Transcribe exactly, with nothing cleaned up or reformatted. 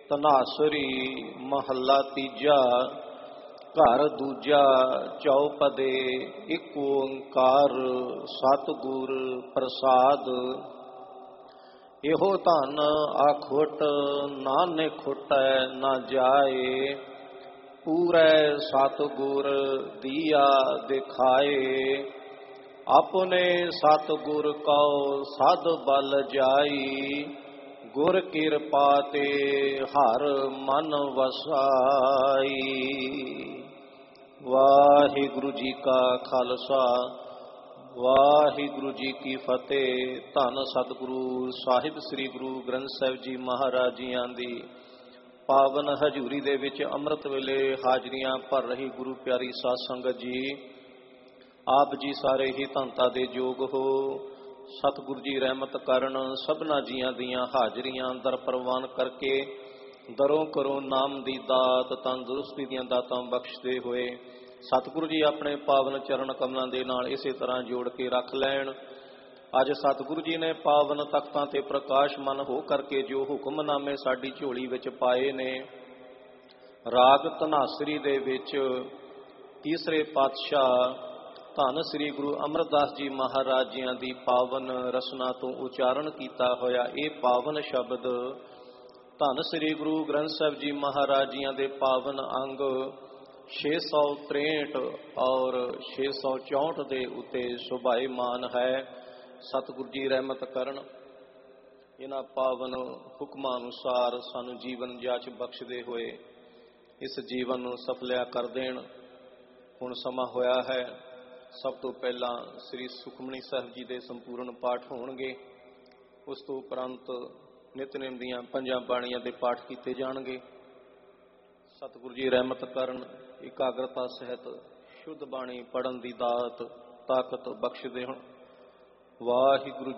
ਧਨਾਸਰੀ ਮਹੱਲਾ ਤੀਜਾ। ਘਰ ਦੂਜਾ ਚੌਪਦੇ ਇੱਕ ਓੰਕਾਰ ਸਤਿਗੁਰ ਪ੍ਰਸਾਦ। ਇਹੋ ਧਨ ਆਖੁੱਟ ਨਾਨਕ ਖੁੱਟੈ ਨਾ ਜਾਏ, ਪੂਰੈ ਸਤਿਗੁਰ ਦੀਆ ਦਿਖਾਏ। ਆਪਣੇ ਸਤਿਗੁਰ ਕਉ ਸਦ ਬਲ ਜਾਈ, ਗੁਰ ਕਿਰਪਾ ਤੇ ਹਰ ਮਨ ਵਸਾਈ। ਵਾਹਿਗੁਰੂ ਜੀ ਕਾ ਖਾਲਸਾ, ਵਾਹਿਗੁਰੂ ਜੀ ਕੀ ਫਤਿਹ। ਧੰਨ ਸਤਿਗੁਰੂ ਸਾਹਿਬ ਸ੍ਰੀ ਗੁਰੂ ਗ੍ਰੰਥ ਸਾਹਿਬ ਜੀ ਮਹਾਰਾਜ ਜੀਆਂ ਦੀ ਪਾਵਨ ਹਜ਼ੂਰੀ ਦੇ ਵਿੱਚ ਅੰਮ੍ਰਿਤ ਵੇਲੇ ਹਾਜ਼ਰੀਆਂ ਭਰ ਰਹੀ ਗੁਰੂ ਪਿਆਰੀ ਸਾਧ ਸੰਗਤ ਜੀ, ਆਪ ਜੀ ਸਾਰੇ ਹੀ ਧੰਨਤਾ ਦੇ ਯੋਗ ਹੋ। ਸਤਿਗੁਰੂ ਜੀ ਰਹਿਮਤ ਕਰਨ, ਸਭਨਾ ਜੀਆਂ ਦੀਆਂ ਹਾਜ਼ਰੀਆਂ ਦਰ ਪ੍ਰਵਾਨ ਕਰਕੇ ਦਰੋਂ ਕਰੋ ਨਾਮ ਦੀ ਦਾਤ, ਤੰਦਰੁਸਤੀ ਦੀਆਂ ਦਾਤਾਂ ਬਖਸ਼ਦੇ ਹੋਏ ਸਤਿਗੁਰੂ ਜੀ ਆਪਣੇ ਪਾਵਨ ਚਰਨ ਕਮਲਾਂ ਦੇ ਨਾਲ ਇਸੇ ਤਰ੍ਹਾਂ ਜੋੜ ਕੇ ਰੱਖ ਲੈਣ। ਅੱਜ ਸਤਿਗੁਰੂ ਜੀ ਨੇ ਪਾਵਨ ਤਖਤਾਂ ਤੇ ਪ੍ਰਕਾਸ਼ਮਨ ਹੋ ਕਰਕੇ ਜੋ ਹੁਕਮਨਾਮੇ ਸਾਡੀ ਝੋਲੀ ਵਿੱਚ ਪਾਏ ਨੇ, ਰਾਗ ਧਨਾਸਰੀ ਦੇ ਵਿੱਚ ਤੀਸਰੇ ਪਾਤਸ਼ਾਹ ਧੰਨ ਸ੍ਰੀ ਗੁਰੂ ਅਮਰਦਾਸ ਜੀ ਮਹਾਰਾਜ ਜੀਆਂ ਦੀ ਪਾਵਨ ਰਸਨਾ ਤੋਂ ਉਚਾਰਨ ਕੀਤਾ ਹੋਇਆ ਇਹ ਪਾਵਨ ਸ਼ਬਦ ਧੰਨ ਸ੍ਰੀ ਗੁਰੂ ਗ੍ਰੰਥ ਸਾਹਿਬ ਜੀ ਮਹਾਰਾਜ ਜੀਆਂ ਦੇ ਪਾਵਨ ਅੰਗ ਛੇ ਸੌ ਤਰੇਂਹਠ ਔਰ ਛੇ ਸੌ ਚੌਂਹਠ ਦੇ ਉੱਤੇ ਸ਼ੋਭਾਇਮਾਨ ਹੈ। ਸਤਿਗੁਰੂ ਜੀ ਰਹਿਮਤ ਕਰਨ, ਇਹਨਾਂ ਪਾਵਨ ਹੁਕਮਾਂ ਅਨੁਸਾਰ ਸਾਨੂੰ ਜੀਵਨ ਜਾਚ ਬਖਸ਼ਦੇ ਹੋਏ ਇਸ ਜੀਵਨ ਨੂੰ ਸਫਲਿਆ ਕਰ ਦੇਣ। ਹੁਣ ਸਮਾਂ ਹੋਇਆ ਹੈ, ਸਭ ਤੋਂ ਪਹਿਲਾਂ ਸ੍ਰੀ ਸੁਖਮਨੀ ਸਾਹਿਬ ਜੀ ਦੇ ਸੰਪੂਰਨ ਪਾਠ ਹੋਣਗੇ। ਉਸ ਤੋਂ ਉਪਰੰਤ ਨਿਤਨੇਮ ਦੀਆਂ ਪੰਜਾਂ ਬਾਣੀਆਂ ਦੇ ਪਾਠ ਕੀਤੇ ਜਾਣਗੇ। ਸਤਿਗੁਰੂ ਜੀ ਰਹਿਮਤ ਕਰਨ, ਇਕਾਗਰਤਾ ਸਹਿਤ ਸ਼ੁੱਧ ਬਾਣੀ ਪੜ੍ਹਨ ਦੀ ਦਾਤ ਤਾਕਤ ਬਖਸ਼ਦੇ ਹੋਣ। ਵਾਹਿਗੁਰੂ